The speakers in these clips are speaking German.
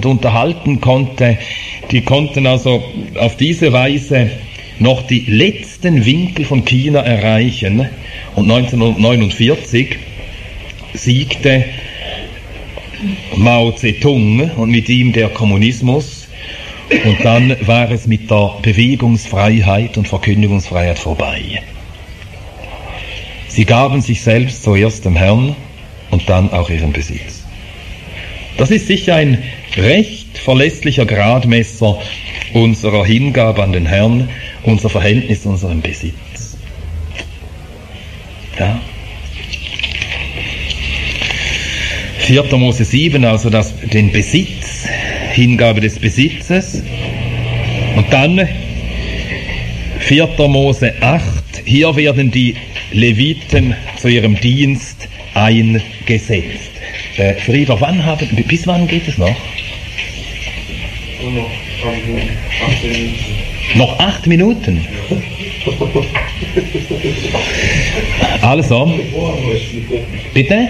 und unterhalten konnte, die konnten also auf diese Weise noch die letzten Winkel von China erreichen. Und 1949 siegte Mao Zedong und mit ihm der Kommunismus. Und dann war es mit der Bewegungsfreiheit und Verkündigungsfreiheit vorbei. Sie gaben sich selbst zuerst dem Herrn und dann auch ihren Besitz. Das ist sicher ein recht verlässlicher Gradmesser unserer Hingabe an den Herrn, unser Verhältnis, unserem Besitz. Ja. 4. Mose 7, also den Besitz, Hingabe des Besitzes. Und dann 4. Mose 8, hier werden die Leviten zu ihrem Dienst eingesetzt. Frieder, bis wann geht es noch? Noch 8 Minuten. Also, bitte?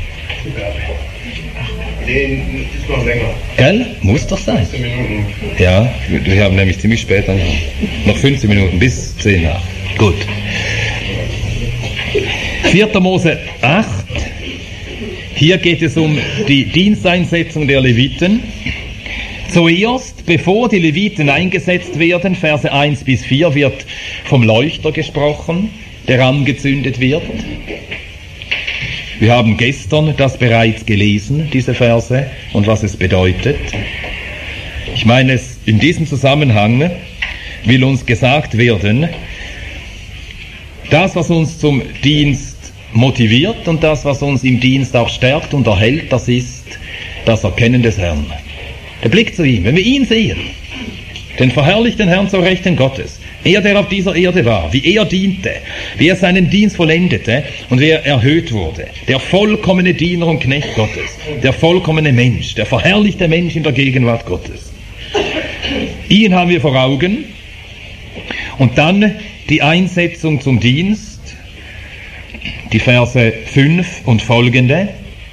Nee, ist noch länger. Gell? Muss doch sein. 15 Minuten. Ja, wir haben nämlich ziemlich spät angefangen. Noch 15 Minuten, bis 10 nach. Gut. 4. Mose 8. Hier geht es um die Diensteinsetzung der Leviten. Zuerst, bevor die Leviten eingesetzt werden, Verse 1 bis 4, wird vom Leuchter gesprochen, der angezündet wird. Wir haben gestern das bereits gelesen, diese Verse, und was es bedeutet. Ich meine, in diesem Zusammenhang will uns gesagt werden, das, was uns zum Dienst motiviert und das, was uns im Dienst auch stärkt und erhält, das ist das Erkennen des Herrn. Der Blick zu ihm, wenn wir ihn sehen, den verherrlichten Herrn zur Rechten Gottes, er, der auf dieser Erde war, wie er diente, wie er seinen Dienst vollendete und wie er erhöht wurde, der vollkommene Diener und Knecht Gottes, der vollkommene Mensch, der verherrlichte Mensch in der Gegenwart Gottes. Ihn haben wir vor Augen und dann die Einsetzung zum Dienst, die Verse 5 und folgende.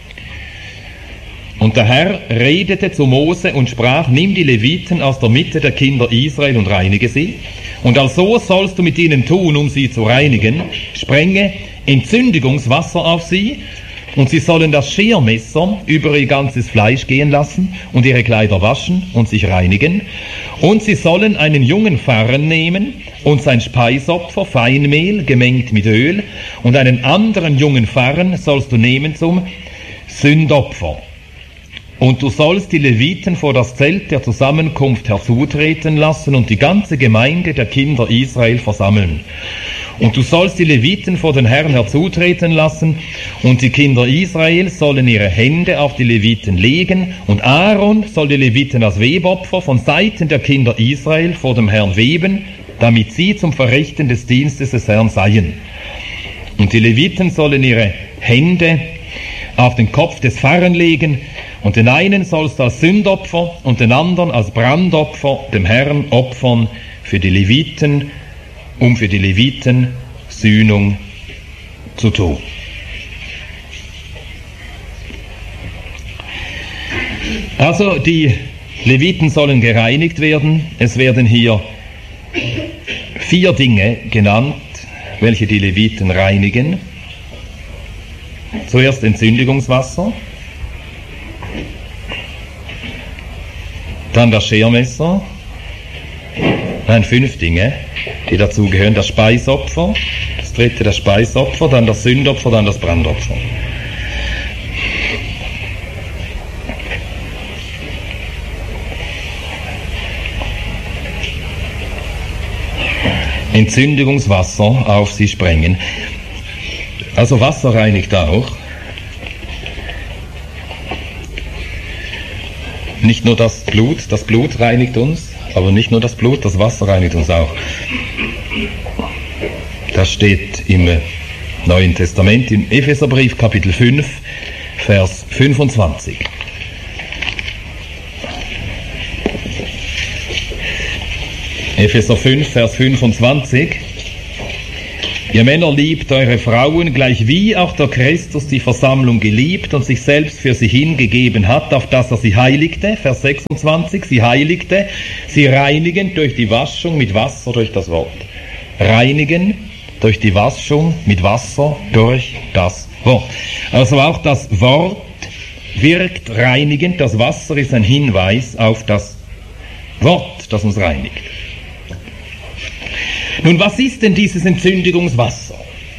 Und der Herr redete zu Mose und sprach, nimm die Leviten aus der Mitte der Kinder Israel und reinige sie. Und also sollst du mit ihnen tun, um sie zu reinigen. Sprenge Entzündigungswasser auf sie, und sie sollen das Schermesser über ihr ganzes Fleisch gehen lassen und ihre Kleider waschen und sich reinigen. Und sie sollen einen jungen Farren nehmen und sein Speisopfer, Feinmehl, gemengt mit Öl, und einen anderen jungen Farren sollst du nehmen zum Sündopfer. Und du sollst die Leviten vor das Zelt der Zusammenkunft herzutreten lassen und die ganze Gemeinde der Kinder Israel versammeln. Und du sollst die Leviten vor den Herrn herzutreten lassen, und die Kinder Israel sollen ihre Hände auf die Leviten legen, und Aaron soll die Leviten als Webopfer von Seiten der Kinder Israel vor dem Herrn weben, damit sie zum Verrichten des Dienstes des Herrn seien. Und die Leviten sollen ihre Hände auf den Kopf des Pfarrers legen, und den einen sollst du als Sündopfer und den anderen als Brandopfer dem Herrn opfern für die Leviten, um für die Leviten Sühnung zu tun. Also die Leviten sollen gereinigt werden. Es werden hier 4 Dinge genannt, welche die Leviten reinigen. Zuerst Entzündigungswasser, dann das Schermesser, 5 Dinge, die dazugehören. Das Speisopfer, das 3. das Speisopfer, dann das Sündopfer, dann das Brandopfer. Entzündigungswasser auf sie sprengen. Also Wasser reinigt auch. Nicht nur das Blut reinigt uns, aber nicht nur das Blut, das Wasser reinigt uns auch. Das steht im Neuen Testament, im Epheserbrief Kapitel 5, Vers 25. Epheser 5, Vers 25. Ihr Männer liebt eure Frauen, gleich wie auch der Christus die Versammlung geliebt und sich selbst für sie hingegeben hat, auf dass er sie heiligte, Vers 26, sie heiligte, sie reinigend durch die Waschung mit Wasser durch das Wort. Reinigen durch die Waschung mit Wasser durch das Wort. Also auch das Wort wirkt reinigend, das Wasser ist ein Hinweis auf das Wort, das uns reinigt. Nun, was ist denn dieses Entzündigungswasser?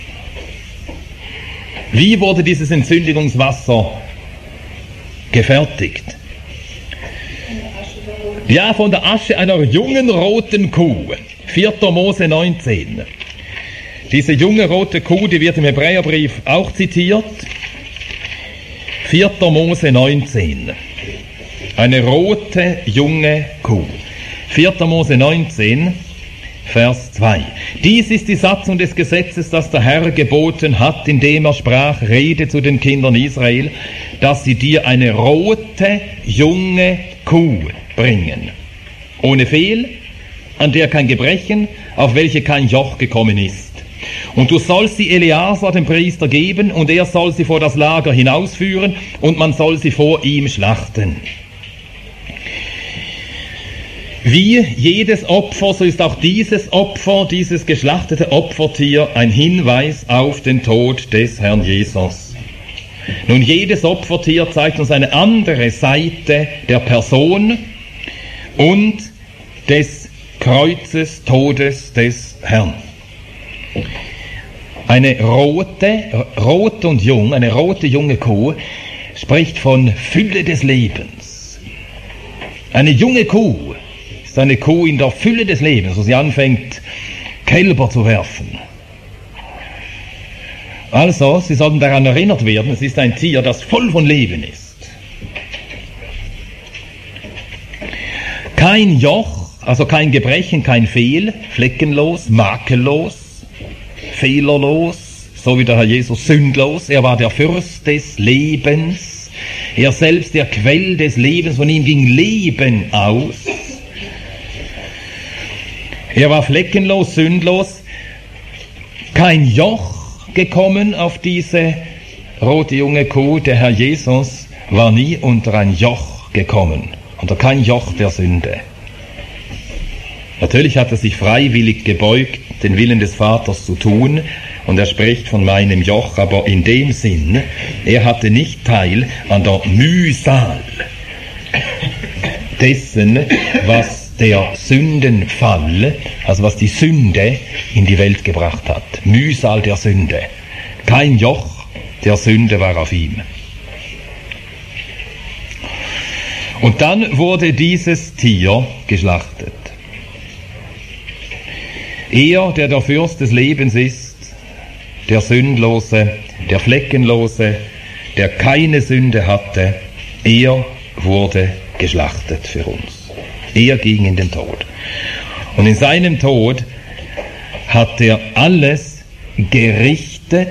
Wie wurde dieses Entzündigungswasser gefertigt? Ja, von der Asche einer jungen roten Kuh. 4. Mose 19. Diese junge rote Kuh, die wird im Hebräerbrief auch zitiert. 4. Mose 19. Eine rote junge Kuh. 4. Mose 19. Vers 2. Dies ist die Satzung des Gesetzes, das der Herr geboten hat, indem er sprach, rede zu den Kindern Israel, dass sie dir eine rote, junge Kuh bringen. Ohne Fehl, an der kein Gebrechen, auf welche kein Joch gekommen ist. Und du sollst sie Eleazar, dem Priester, geben, und er soll sie vor das Lager hinausführen, und man soll sie vor ihm schlachten. Wie jedes Opfer, so ist auch dieses Opfer, dieses geschlachtete Opfertier ein Hinweis auf den Tod des Herrn Jesus. Nun, jedes Opfertier zeigt uns eine andere Seite der Person und des Kreuzes, Todes des Herrn. Eine rot und jung, eine rote junge Kuh spricht von Fülle des Lebens. Eine junge Kuh ist eine Kuh in der Fülle des Lebens, wo sie anfängt, Kälber zu werfen. Also, Sie sollten daran erinnert werden, es ist ein Tier, das voll von Leben ist. Kein Joch, also kein Gebrechen, kein Fehl, fleckenlos, makellos, fehlerlos, so wie der Herr Jesus sündlos. Er war der Fürst des Lebens, er selbst der Quell des Lebens, von ihm ging Leben aus. Er war fleckenlos, sündlos, kein Joch gekommen auf diese rote junge Kuh. Der Herr Jesus war nie unter ein Joch gekommen, unter kein Joch der Sünde. Natürlich hat er sich freiwillig gebeugt, den Willen des Vaters zu tun, und er spricht von meinem Joch, aber in dem Sinn, er hatte nicht teil an der Mühsal dessen, was der Sündenfall, also was die Sünde in die Welt gebracht hat. Mühsal der Sünde. Kein Joch der Sünde war auf ihm. Und dann wurde dieses Tier geschlachtet. Er, der der Fürst des Lebens ist, der Sündlose, der Fleckenlose, der keine Sünde hatte, er wurde geschlachtet für uns. Er ging in den Tod. Und in seinem Tod hat er alles gerichtet,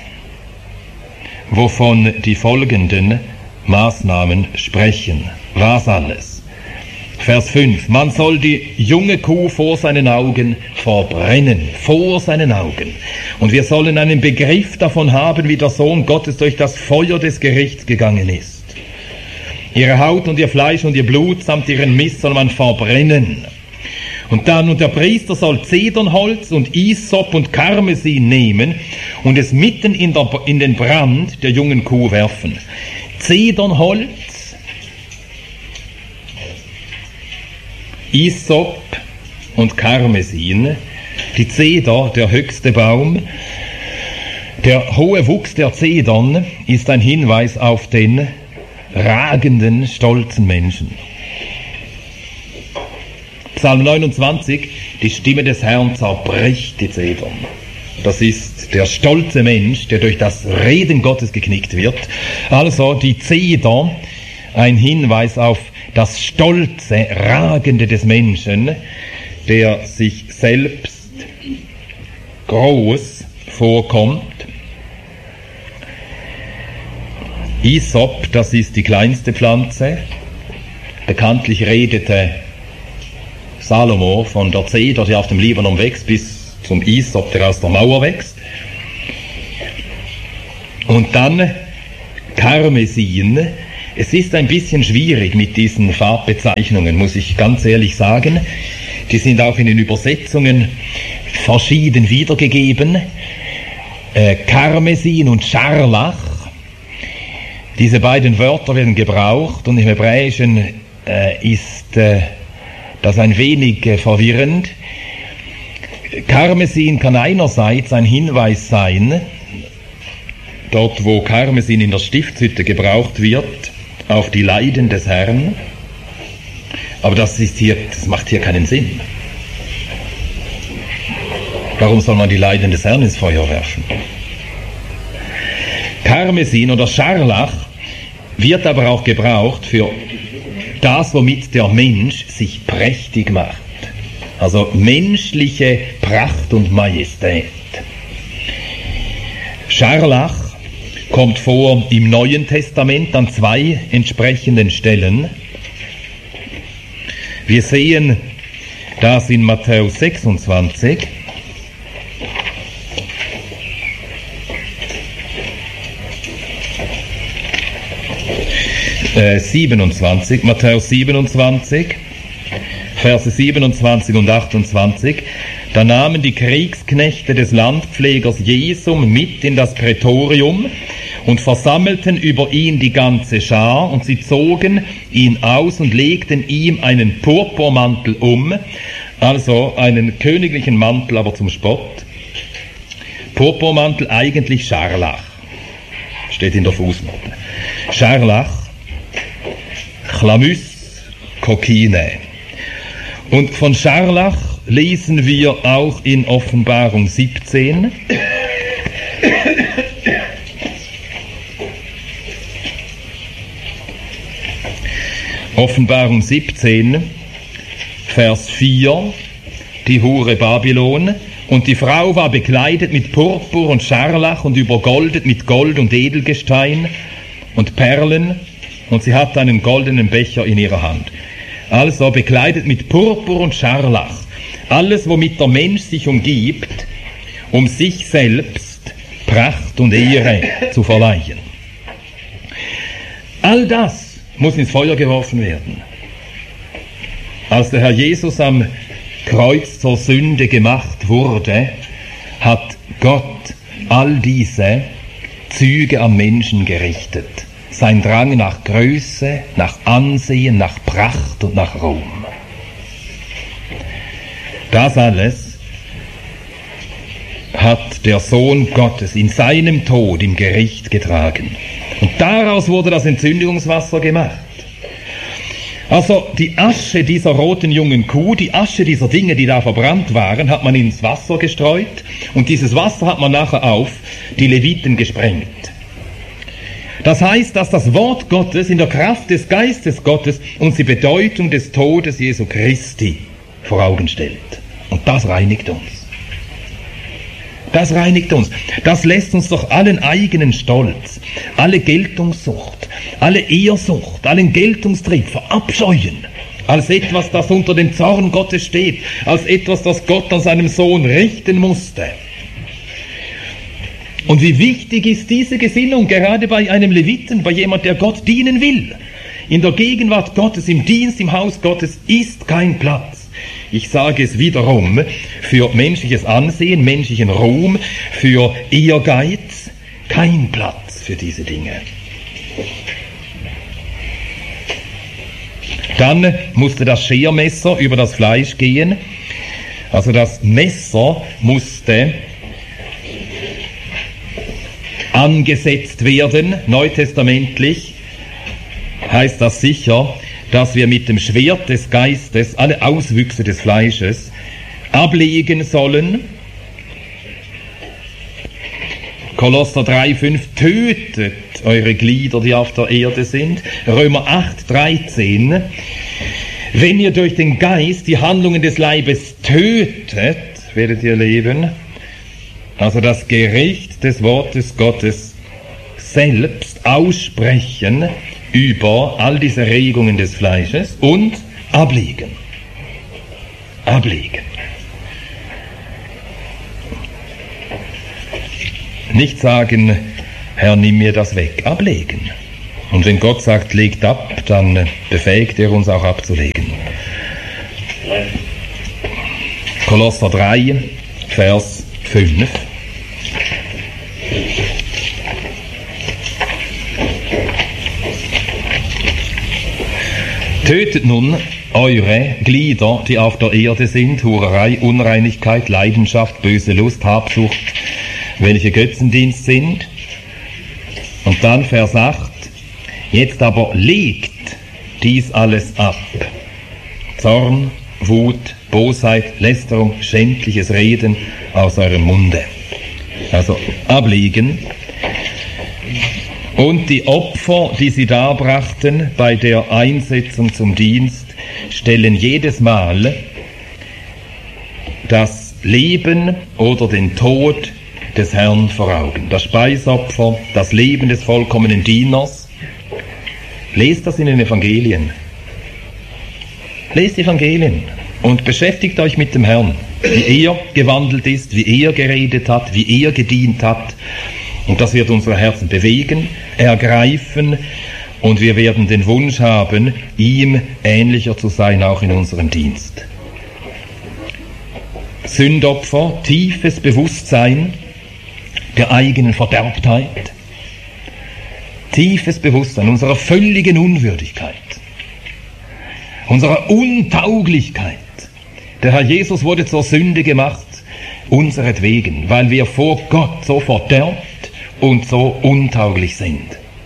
wovon die folgenden Maßnahmen sprechen. Was alles? Vers 5. Man soll die junge Kuh vor seinen Augen verbrennen. Vor seinen Augen. Und wir sollen einen Begriff davon haben, wie der Sohn Gottes durch das Feuer des Gerichts gegangen ist. Ihre Haut und ihr Fleisch und ihr Blut samt ihren Mist soll man verbrennen. Und der Priester soll Zedernholz und Isop und Karmesin nehmen und es mitten in den Brand der jungen Kuh werfen. Zedernholz, Isop und Karmesin. Die Zeder, der höchste Baum. Der hohe Wuchs der Zedern ist ein Hinweis auf den ragenden, stolzen Menschen. Psalm 29, die Stimme des Herrn zerbricht die Zedern. Das ist der stolze Mensch, der durch das Reden Gottes geknickt wird. Also die Zeder, ein Hinweis auf das stolze, ragende des Menschen, der sich selbst groß vorkommt. Isop, das ist die kleinste Pflanze. Bekanntlich redete Salomo von der Zeder, die auf dem Libanon wächst, bis zum Isop, der aus der Mauer wächst. Und dann Karmesin. Es ist ein bisschen schwierig mit diesen Farbbezeichnungen, muss ich ganz ehrlich sagen. Die sind auch in den Übersetzungen verschieden wiedergegeben. Karmesin und Scharlach. Diese beiden Wörter werden gebraucht und im Hebräischen ist das ein wenig verwirrend. Karmesin kann einerseits ein Hinweis sein, dort wo Karmesin in der Stiftshütte gebraucht wird, auf die Leiden des Herrn, aber das macht hier keinen Sinn. Warum soll man die Leiden des Herrn ins Feuer werfen? Karmesin oder Scharlach wird aber auch gebraucht für das, womit der Mensch sich prächtig macht. Also menschliche Pracht und Majestät. Scharlach kommt vor im Neuen Testament an 2 entsprechenden Stellen. Wir sehen das in Matthäus 26. Matthäus 27, Verse 27 und 28. Da nahmen die Kriegsknechte des Landpflegers Jesum mit in das Prätorium und versammelten über ihn die ganze Schar, und sie zogen ihn aus und legten ihm einen Purpurmantel um, also einen königlichen Mantel, aber zum Spott. Purpurmantel, eigentlich Scharlach, steht in der Fußnote. Scharlach, Chlamys, Kokine. Und von Scharlach lesen wir auch in Offenbarung 17. Offenbarung 17, Vers 4, die Hure Babylon. Und die Frau war bekleidet mit Purpur und Scharlach und übergoldet mit Gold und Edelgestein und Perlen, und sie hatte einen goldenen Becher in ihrer Hand. Also bekleidet mit Purpur und Scharlach. Alles, womit der Mensch sich umgibt, um sich selbst Pracht und Ehre zu verleihen. All das muss ins Feuer geworfen werden. Als der Herr Jesus am Kreuz zur Sünde gemacht wurde, hat Gott all diese Züge am Menschen gerichtet. Sein Drang nach Größe, nach Ansehen, nach Pracht und nach Ruhm. Das alles hat der Sohn Gottes in seinem Tod im Gericht getragen. Und daraus wurde das Entzündungswasser gemacht. Also die Asche dieser roten jungen Kuh, die Asche dieser Dinge, die da verbrannt waren, hat man ins Wasser gestreut, und dieses Wasser hat man nachher auf die Leviten gesprengt. Das heißt, dass das Wort Gottes in der Kraft des Geistes Gottes uns die Bedeutung des Todes Jesu Christi vor Augen stellt. Und das reinigt uns. Das reinigt uns. Das lässt uns doch allen eigenen Stolz, alle Geltungssucht, alle Ehrsucht, allen Geltungstrieb verabscheuen, als etwas, das unter dem Zorn Gottes steht, als etwas, das Gott an seinem Sohn richten musste. Und wie wichtig ist diese Gesinnung gerade bei einem Leviten, bei jemand, der Gott dienen will. In der Gegenwart Gottes, im Dienst, im Haus Gottes ist kein Platz. Ich sage es wiederum, für menschliches Ansehen, menschlichen Ruhm, für Ehrgeiz, kein Platz für diese Dinge. Dann musste das Schermesser über das Fleisch gehen. Also das Messer musste angesetzt werden, neutestamentlich heißt das sicher, dass wir mit dem Schwert des Geistes alle Auswüchse des Fleisches ablegen sollen. Kolosser 3,5, tötet eure Glieder, die auf der Erde sind. Römer 8,13, wenn ihr durch den Geist die Handlungen des Leibes tötet, werdet ihr leben. Also das Gericht des Wortes Gottes selbst aussprechen über all diese Regungen des Fleisches und ablegen. Ablegen. Nicht sagen, Herr, nimm mir das weg, ablegen. Und wenn Gott sagt, legt ab, dann befähigt er uns auch abzulegen. Kolosser 3, Vers 5. Tötet nun eure Glieder, die auf der Erde sind, Hurerei, Unreinigkeit, Leidenschaft, böse Lust, Habsucht, welche Götzendienst sind. Und dann Vers 8, jetzt aber legt dies alles ab. Zorn, Wut, Bosheit, Lästerung, schändliches Reden aus eurem Munde. Also ablegen. Und die Opfer, die sie darbrachten bei der Einsetzung zum Dienst, stellen jedes Mal das Leben oder den Tod des Herrn vor Augen. Das Speisopfer, das Leben des vollkommenen Dieners. Lest das in den Evangelien. Lest die Evangelien und beschäftigt euch mit dem Herrn, wie er gewandelt ist, wie er geredet hat, wie er gedient hat. Und das wird unsere Herzen bewegen, ergreifen, und wir werden den Wunsch haben, ihm ähnlicher zu sein, auch in unserem Dienst. Sündopfer, tiefes Bewusstsein der eigenen Verderbtheit, tiefes Bewusstsein unserer völligen Unwürdigkeit, unserer Untauglichkeit. Der Herr Jesus wurde zur Sünde gemacht, unseretwegen, weil wir vor Gott so verderbt und so untauglich sind.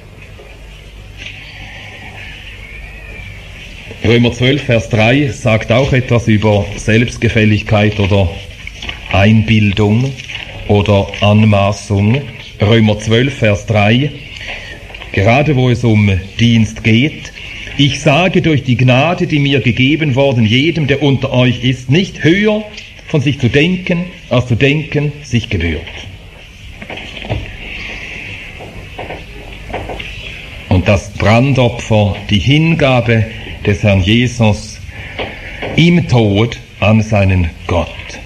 Römer 12, Vers 3 sagt auch etwas über Selbstgefälligkeit oder Einbildung oder Anmaßung. Römer 12, Vers 3, gerade wo es um Dienst geht: Ich sage durch die Gnade, die mir gegeben worden, jedem, der unter euch ist, nicht höher von sich zu denken, als zu denken sich gebührt. Und das Brandopfer, die Hingabe des Herrn Jesus im Tod an seinen Gott,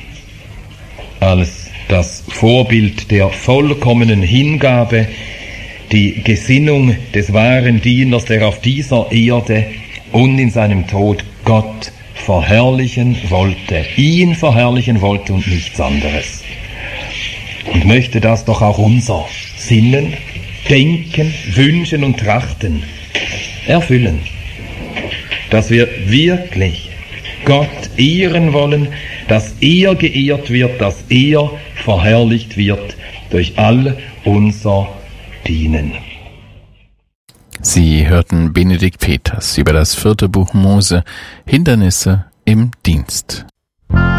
als das Vorbild der vollkommenen Hingabe, die Gesinnung des wahren Dieners, der auf dieser Erde und in seinem Tod Gott verherrlichen wollte, ihn verherrlichen wollte und nichts anderes. Und möchte das doch auch unser Sinnen, Denken, Wünschen und Trachten erfüllen, dass wir wirklich Gott ehren wollen, dass er geehrt wird, dass er verherrlicht wird durch all unser Dienen. Sie hörten Benedikt Peters über das 4. Buch Mose, Hindernisse im Dienst.